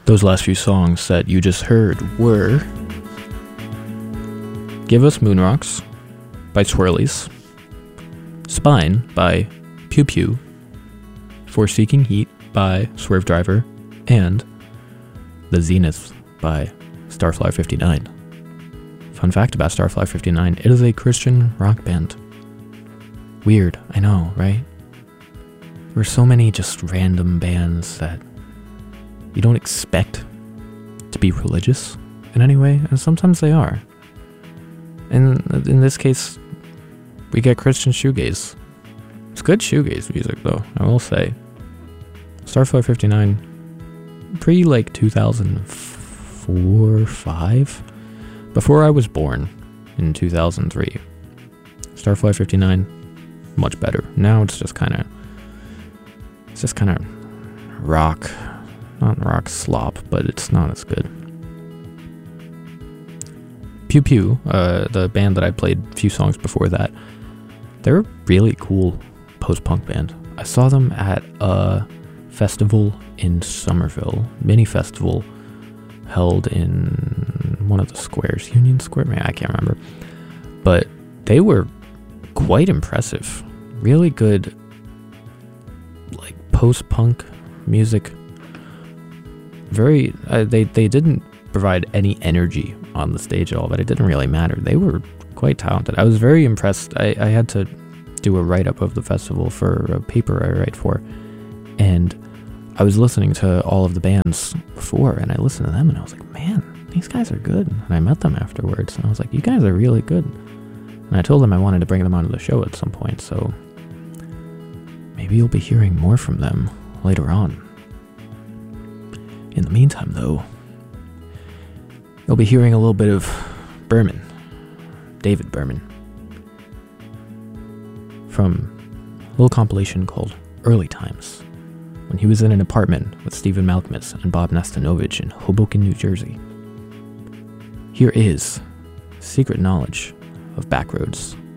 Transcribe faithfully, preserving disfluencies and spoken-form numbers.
Those last few songs that you just heard were Give Us Moon Rocks by Swirlies, Spine by Pew Pew, Forsaking Heat by Swerve Driver, and The Zenith by Starflyer fifty-nine. Fun fact about Starflyer fifty-nine, it is a Christian rock band. Weird, I know, right? There are so many just random bands that you don't expect to be religious in any way, and sometimes they are. And in this case, we get Christian shoegaze. It's good shoegaze music, though, I will say. Starflyer fifty-nine, pre like two thousand four, five, before I was born in two thousand three. Starflyer fifty-nine, much better. Now it's just kind of, it's just kind of rock. Not rock slop, but it's not as good. Pew Pew, uh, the band that I played a few songs before that, they're a really cool post-punk band. I saw them at a festival in Somerville, mini festival held in one of the squares, Union Square, I can't remember. But they were quite impressive. Really good, like, post-punk music. Very, uh, they, they didn't provide any energy on the stage at all, but it didn't really matter. They were quite talented. I was very impressed. I, I had to do a write-up of the festival for a paper I write for, and I was listening to all of the bands before, and I listened to them, and I was like, man, these guys are good. And I met them afterwards, and I was like, you guys are really good. And I told them I wanted to bring them onto the show at some point, so maybe you'll be hearing more from them later on. In the meantime, though, you'll be hearing a little bit of Berman, David Berman, from a little compilation called Early Times, when he was in an apartment with Stephen Malkmus and Bob Nastanovich in Hoboken, New Jersey. Here is Secret Knowledge of Backroads.